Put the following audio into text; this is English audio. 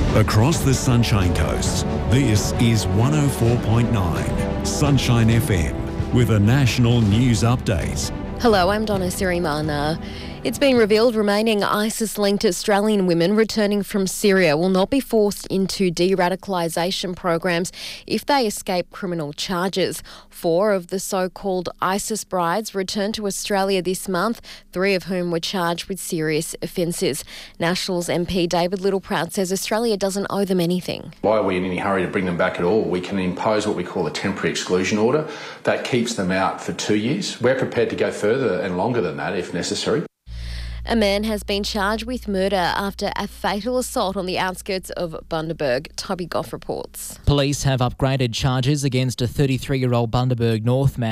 Across the Sunshine Coast, this is 104.9 Sunshine FM with a national news update. Hello, I'm Donna Sirimana. It's been revealed remaining ISIS-linked Australian women returning from Syria will not be forced into de-radicalisation programs if they escape criminal charges. 4 of the so-called ISIS brides returned to Australia this month, 3 of whom were charged with serious offences. Nationals MP David Littleproud says Australia doesn't owe them anything. Why are we in any hurry to bring them back at all? We can impose what we call a temporary exclusion order. That keeps them out for 2 years. We're prepared to go further and longer than that if necessary. A man has been charged with murder after a fatal assault on the outskirts of Bundaberg. Toby Goff reports. Police have upgraded charges against a 33-year-old Bundaberg North man